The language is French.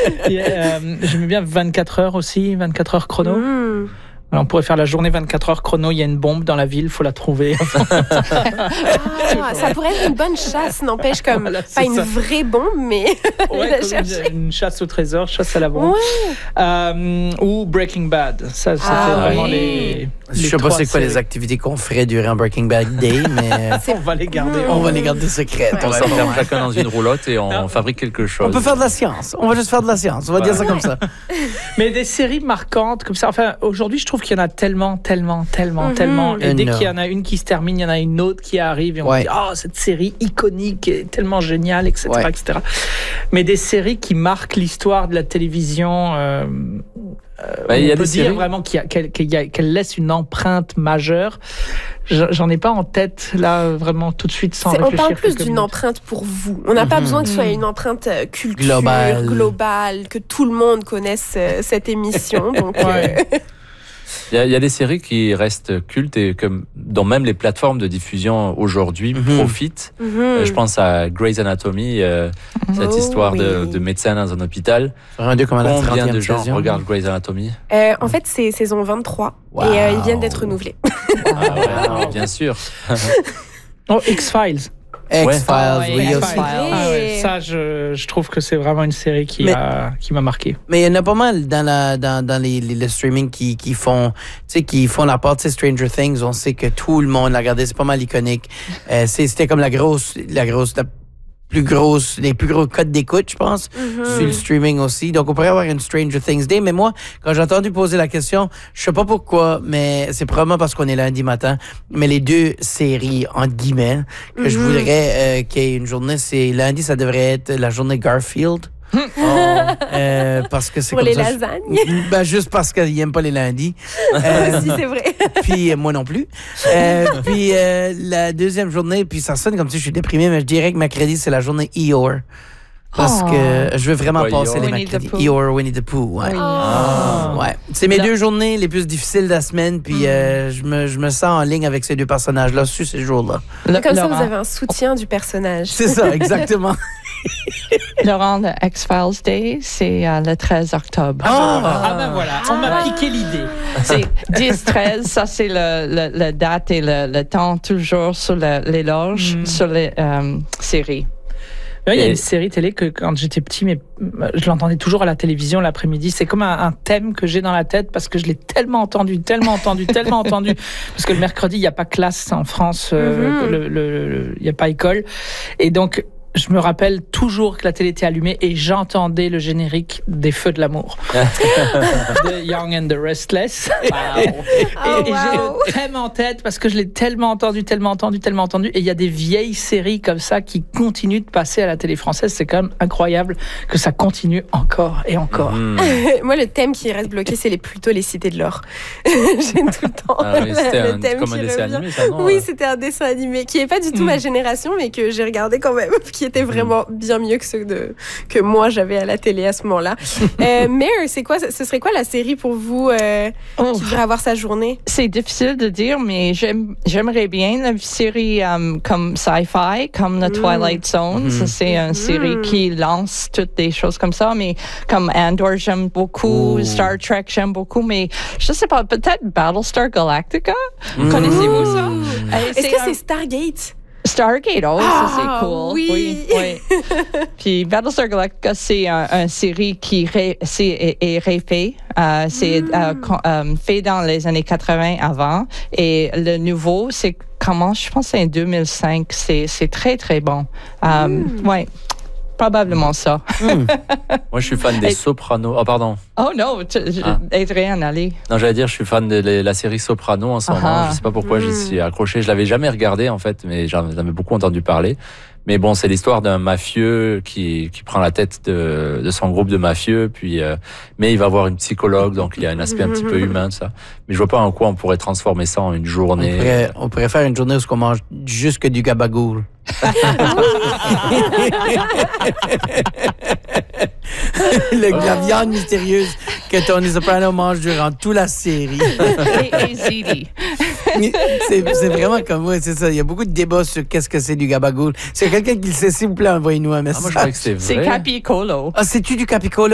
J'aimais bien 24 heures aussi, 24 heures chrono. Alors, on pourrait faire la journée 24 heures chrono, il y a une bombe dans la ville, il faut la trouver. Ça pourrait être une bonne chasse, n'empêche, comme Voilà, pas une vraie bombe, mais ouais, une chasse au trésor, chasse à la bombe. Ou Breaking Bad, ça c'était vraiment les je sais pas c'est quoi les activités qu'on ferait durant Breaking Bad Day, mais on va les garder. On va les garder secrètes. On s'enferme chacun dans une roulotte et on fabrique quelque chose. On peut faire de la science. On va juste faire de la science. On va dire ça comme ça. Mais des séries marquantes comme ça. Enfin, aujourd'hui, je trouve qu'il y en a tellement. Et dès qu'il y en a une qui se termine, il y en a une autre qui arrive et on dit cette série iconique est tellement géniale, etc., etc. Mais des séries qui marquent l'histoire de la télévision. On peut dire vraiment qu'elle laisse une empreinte majeure. J'en ai pas en tête là vraiment tout de suite sans réfléchir. On parle plus d'une empreinte pour vous. On n'a pas besoin que ce soit une empreinte culture globale, que tout le monde connaisse cette émission. Donc, il y a des séries qui restent cultes et dont même les plateformes de diffusion aujourd'hui profitent. Je pense à Grey's Anatomy, cette histoire de médecin dans un hôpital. Combien de gens regardent Grey's Anatomy? En fait, c'est saison 23 et ils viennent d'être renouvelés. Bien sûr. X-Files. X-Files, ça, je trouve que c'est vraiment une série qui m'a marqué. Mais il y en a pas mal dans les streaming qui font la part de Stranger Things. On sait que tout le monde l'a regardé, c'est pas mal iconique. C'était comme les plus gros codes d'écoute, je pense, sur le streaming aussi. Donc, on pourrait avoir une Stranger Things Day. Mais moi, quand j'ai entendu poser la question, je sais pas pourquoi, mais c'est probablement parce qu'on est lundi matin. Mais les deux séries, entre guillemets, que je voudrais qu'il y ait une journée, c'est lundi, ça devrait être la journée Garfield. Parce que c'est pour comme les ça, lasagnes. juste parce qu'ils n'aiment pas les lundis. Si, c'est vrai. Puis moi non plus. Puis la deuxième journée, puis ça sonne comme si je suis déprimé, mais je dirais que mercredi, c'est la journée Eeyore. Parce que je veux vraiment passer les mercredis. Eeyore, Winnie the Pooh. Ouais. Ouais. C'est mes deux journées les plus difficiles de la semaine, puis je me sens en ligne avec ces deux personnages-là sur ces jours-là. Comme ça, vous avez un soutien du personnage. C'est ça, exactement. Laurent, le X-Files Day, c'est le 13 octobre. Ben voilà, on m'a piqué l'idée. C'est 10-13, ça c'est la date et le temps toujours sur les loges, sur les séries. Il y a une série télé que quand j'étais petit, mais je l'entendais toujours à la télévision l'après-midi. C'est comme un thème que j'ai dans la tête parce que je l'ai tellement entendu. Parce que le mercredi, il n'y a pas classe en France, il n'y a pas école. Et donc, je me rappelle toujours que la télé était allumée et j'entendais le générique des Feux de l'amour. The Young and the Restless. Et j'ai le thème en tête parce que je l'ai tellement entendu. Et il y a des vieilles séries comme ça qui continuent de passer à la télé française. C'est quand même incroyable que ça continue encore et encore. Moi, le thème qui reste bloqué, c'est plutôt les Cités de l'Or. J'ai tout le temps le thème comme qui un dessin revient. animé, ça, non? Oui, c'était un dessin animé qui n'est pas du tout ma génération, mais que j'ai regardé quand même, qui était vraiment bien mieux que ceux que moi j'avais à la télé à ce moment-là. Mare, ce serait quoi la série pour vous qui devrait avoir sa journée? C'est difficile de dire, mais j'aimerais bien la série comme sci-fi, comme The Twilight Zone. Ça, c'est une série qui lance toutes des choses comme ça, mais comme Andor, j'aime beaucoup, Star Trek, j'aime beaucoup, mais je sais pas, peut-être Battlestar Galactica? Connaissez-vous ça? Est-ce que c'est Stargate? Stargate, ça c'est cool. Oui. Puis Battlestar Galactica, c'est une série qui est refait. C'est fait dans les années 80 avant. Et le nouveau, c'est je pense que c'est en 2005. C'est très, très bon. Ouais. Probablement ça. Moi, je suis fan des Sopranos. Oh, pardon. Oh non, Adrien, allez. Non, j'allais dire, je suis fan de la série Sopranos en ce moment. Je ne sais pas pourquoi j'y suis accroché. Je l'avais jamais regardé, en fait, mais j'en avais beaucoup entendu parler. Mais bon, c'est l'histoire d'un mafieux qui prend la tête de son groupe de mafieux, puis mais il va voir une psychologue, donc il y a un aspect un petit peu humain, ça. Mais je vois pas en quoi on pourrait transformer ça en une journée. On pourrait faire une journée où on mange juste que du gabagool. La viande mystérieuse que Tony Soprano mange durant toute la série. Et Ziti. C'est vraiment comme moi, c'est ça. Il y a beaucoup de débats sur qu'est-ce que c'est du gabagool. C'est quelqu'un qui le sait, s'il vous plaît, envoyez-nous un message. Moi, je crois que c'est vrai. C'est Capicolo. C'est-tu du Capicolo?